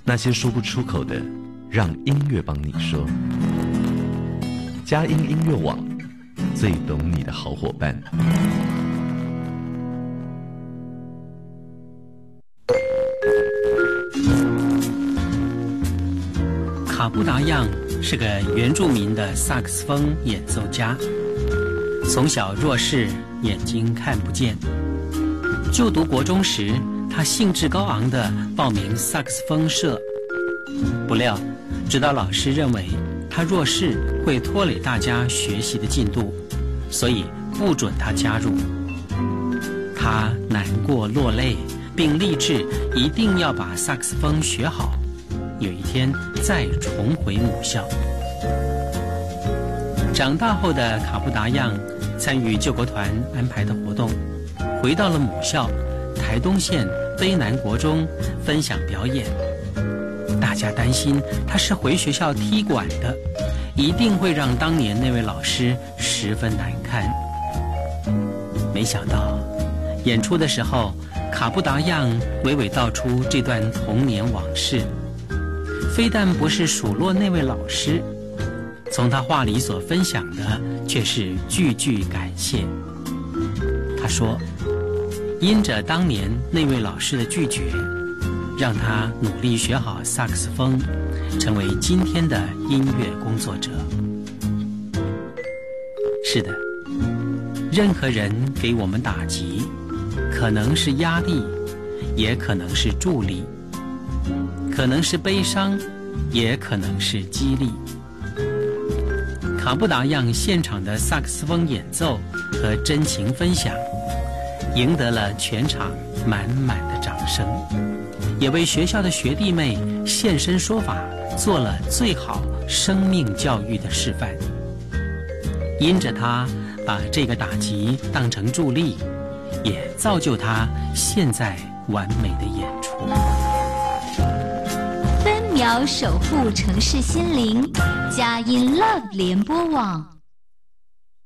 那些说不出口的，让音乐帮你说。佳音音乐网，最懂你的好伙伴。 卡布达样是个原住民的萨克斯风演奏家，从小弱视，眼睛看不见。就读国中时，他兴致高昂地报名萨克斯风社，不料指导老师认为他弱视会拖累大家学习的进度，所以不准他加入。他难过落泪，并立志一定要把萨克斯风学好，有一天再重回母校。长大后的卡布达样参与救国团安排的活动，回到了母校台东县卑南国中分享表演。大家担心他是回学校踢馆的，一定会让当年那位老师十分难堪。没想到演出的时候，卡布达样娓娓道出这段童年往事，非但不是数落那位老师，从他话里所分享的却是句句感谢。他说，因着当年那位老师的拒绝，让他努力学好萨克斯风，成为今天的音乐工作者。是的，任何人给我们打击，可能是压力，也可能是助力，可能是悲伤，也可能是激励。卡布达样现场的萨克斯风演奏和真情分享，赢得了全场满满的掌声，也为学校的学弟妹现身说法，做了最好生命教育的示范。因着他把这个打击当成助力，也造就他现在完美的演出。 分秒守护城市心灵，佳音 Love 联播网。